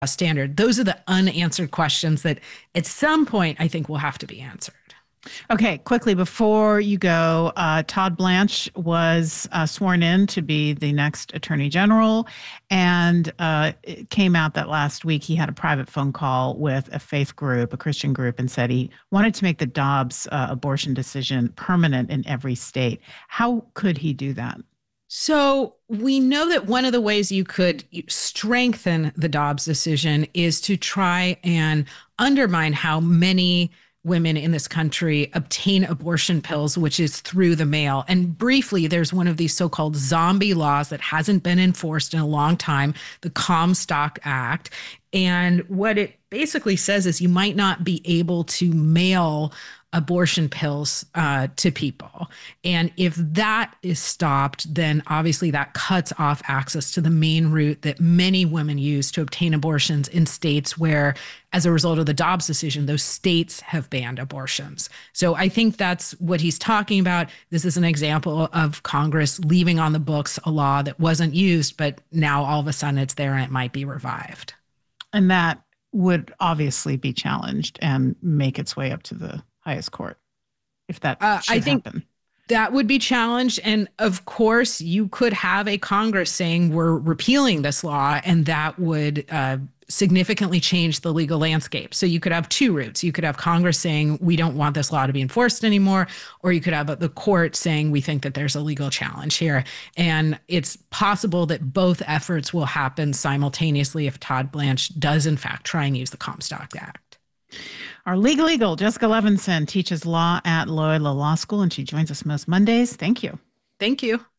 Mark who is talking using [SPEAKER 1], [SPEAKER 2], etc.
[SPEAKER 1] standard? Those are the unanswered questions that at some point I think will have to be answered.
[SPEAKER 2] Okay, quickly before you go, Todd Blanche was sworn in to be the next Attorney General, and it came out that last week he had a private phone call with a faith group, a Christian group, and said he wanted to make the Dobbs abortion decision permanent in every state. How could he do that?
[SPEAKER 1] So we know that one of the ways you could strengthen the Dobbs decision is to try and undermine how many women in this country obtain abortion pills, which is through the mail. And briefly, there's one of these so-called zombie laws that hasn't been enforced in a long time, the Comstock Act. And what it basically says is you might not be able to mail abortion pills to people. And if that is stopped, then obviously that cuts off access to the main route that many women use to obtain abortions in states where, as a result of the Dobbs decision, those states have banned abortions. So I think that's what he's talking about. This is an example of Congress leaving on the books a law that wasn't used, but now all of a sudden it's there and it might be revived.
[SPEAKER 2] And that would obviously be challenged and make its way up to the highest court if that should
[SPEAKER 1] I think
[SPEAKER 2] happen.
[SPEAKER 1] That would be challenged. And of course, you could have a Congress saying we're repealing this law, and that would significantly change the legal landscape. So you could have two routes. You could have Congress saying we don't want this law to be enforced anymore, or you could have the court saying we think that there's a legal challenge here. And it's possible that both efforts will happen simultaneously if Todd Blanche does, in fact, try and use the Comstock Act.
[SPEAKER 2] Our legal eagle, Jessica Levinson, teaches law at Loyola Law School, and she joins us most Mondays. Thank you.
[SPEAKER 1] Thank you.